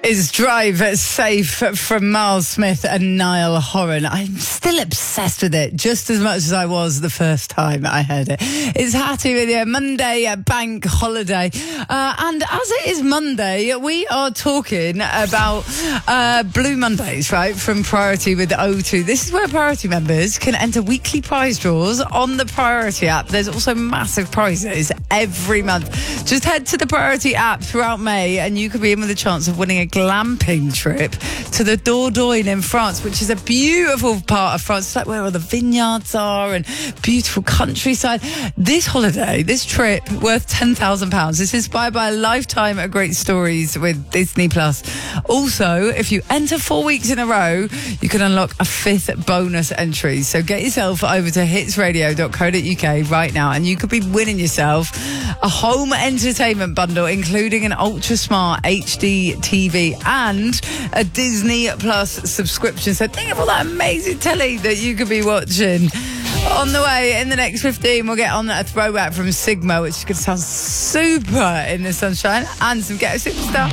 Is Drive Safe from Miles Smith and Niall Horan. I'm still obsessed with it, just as much as I was the first time I heard it. It's Hattie with you, Monday bank holiday. And as it is Monday, we are talking about Blue Mondays, right, from Priority with O2. This is where Priority members can enter weekly prize draws on the Priority app. There's also massive prizes every month. Just head to the Priority app throughout May and you could be in with a chance of winning a glamping trip to the Dordogne in France, which is a beautiful part of France. It's like where all the vineyards are and beautiful countryside. This holiday, this trip, worth £10,000. It's inspired by a lifetime of great stories with Disney Plus. Also, if you enter 4 weeks in a row, you can unlock a fifth bonus entry. So get yourself over to hitsradio.co.uk right now and you could be winning yourself a home entertainment bundle, including an ultra smart HD TV and a Disney Plus subscription. So think of all that amazing telly that you could be watching. On the way, in the next 15, we'll get on a throwback from Sigma, which is going to sound super in the sunshine, and some Ghetto Superstar.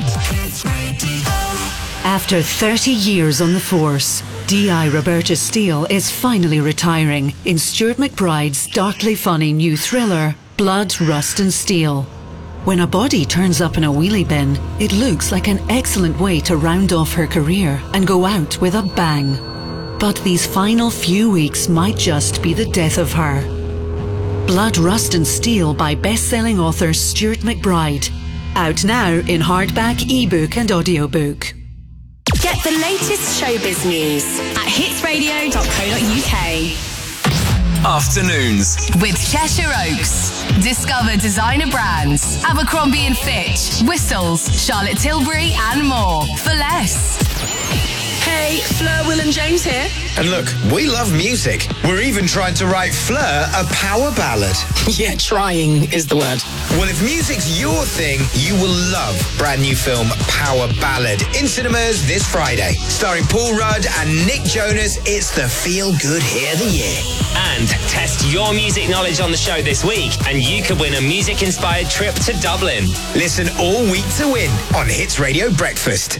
After 30 years on the force, D.I. Roberta Steele is finally retiring in Stuart McBride's darkly funny new thriller, Blood, Rust and Steel. When a body turns up in a wheelie bin, it looks like an excellent way to round off her career and go out with a bang. But these final few weeks might just be the death of her. Blood, Rust and Steel by best-selling author Stuart McBride. Out now in hardback, ebook and audiobook. Get the latest showbiz news at hitsradio.co.uk. Afternoons with Cheshire Oaks. Discover designer brands, Abercrombie & Fitch, Whistles, Charlotte Tilbury and more for less. Hey, Fleur, Will and James here. And look, we love music. We're even trying to write Fleur a power ballad. Yeah, trying is the word. Well, if music's your thing, you will love brand new film Power Ballad in cinemas this Friday. Starring Paul Rudd and Nick Jonas, it's the feel-good hit of the year. And test your music knowledge on the show this week, and you could win a music-inspired trip to Dublin. Listen all week to win on Hits Radio Breakfast.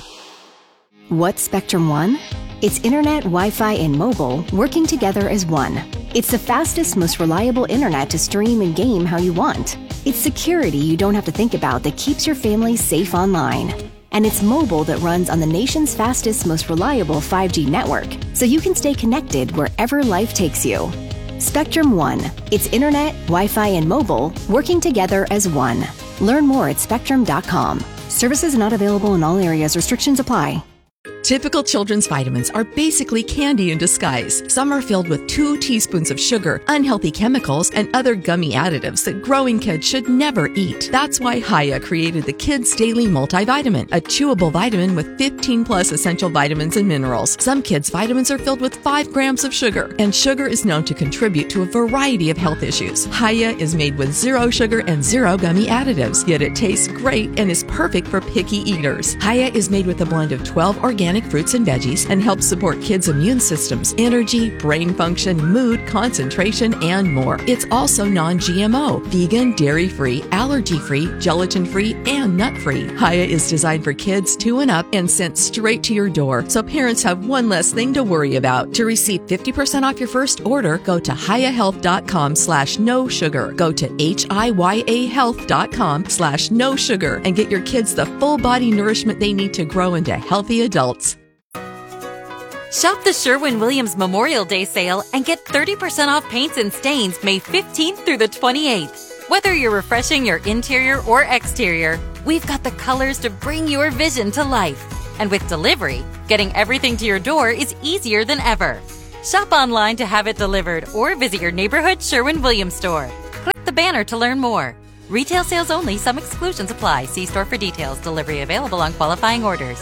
What's Spectrum One? It's internet, Wi-Fi, and mobile working together as one. It's the fastest, most reliable internet to stream and game how you want. It's security you don't have to think about that keeps your family safe online. And it's mobile that runs on the nation's fastest, most reliable 5G network, so you can stay connected wherever life takes you. Spectrum One. It's internet, Wi-Fi, and mobile working together as one. Learn more at spectrum.com. Services not available in all areas. Restrictions apply. Typical children's vitamins are basically candy in disguise. Some are filled with 2 teaspoons of sugar, unhealthy chemicals, and other gummy additives that growing kids should never eat. That's why Hiya created the Kids Daily Multivitamin, a chewable vitamin with 15 plus essential vitamins and minerals. Some kids' vitamins are filled with 5 grams of sugar, and sugar is known to contribute to a variety of health issues. Hiya is made with 0 sugar and 0 gummy additives, yet it tastes great and is perfect for picky eaters. Hiya is made with a blend of 12 organic fruits and veggies and helps support kids' immune systems, energy, brain function, mood, concentration, and more. It's also non-GMO, vegan, dairy-free, allergy-free, gelatin-free, and nut-free. Hiya is designed for kids 2 and up and sent straight to your door, so parents have one less thing to worry about. To receive 50% off your first order, go to hiyahealth.com/no sugar. Go to hiyahealth.com/no sugar and get your kids the full body nourishment they need to grow into healthy adults. Shop the Sherwin-Williams Memorial Day sale and get 30% off paints and stains May 15th through the 28th. Whether you're refreshing your interior or exterior, we've got the colors to bring your vision to life. And with delivery, getting everything to your door is easier than ever. Shop online to have it delivered or visit your neighborhood Sherwin-Williams store. Click the banner to learn more. Retail sales only. Some exclusions apply. See store for details. Delivery available on qualifying orders.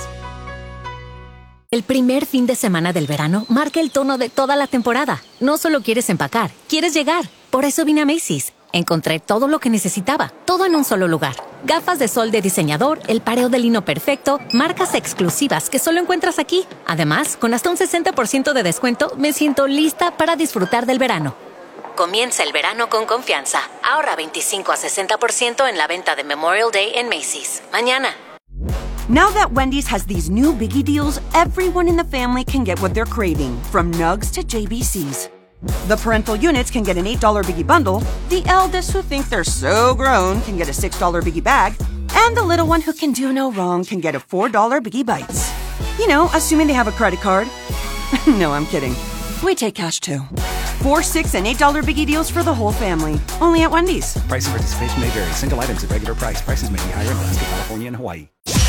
El primer fin de semana del verano marca el tono de toda la temporada. No solo quieres empacar, quieres llegar. Por eso vine a Macy's. Encontré todo lo que necesitaba, todo en un solo lugar. Gafas de sol de diseñador, el pareo de lino perfecto, marcas exclusivas que solo encuentras aquí. Además, con hasta un 60% de descuento, me siento lista para disfrutar del verano. Comienza el verano con confianza. Ahorra 25 a 60% en la venta de Memorial Day en Macy's. Mañana. Now that Wendy's has these new biggie deals, everyone in the family can get what they're craving, from nugs to JBCs. The parental units can get an $8 biggie bundle, the eldest who think they're so grown can get a $6 biggie bag, and the little one who can do no wrong can get a $4 biggie bites. You know, assuming they have a credit card. No, I'm kidding. We take cash too. 4, $6, and $8 biggie deals for the whole family. Only at Wendy's. Price and participation may vary. Single items at regular price. Prices may be higher in Alaska, California, and Hawaii.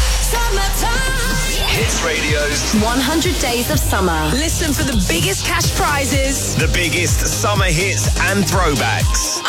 Hits Radio's 100 Days of Summer. Listen for the biggest cash prizes, The biggest summer hits and throwbacks.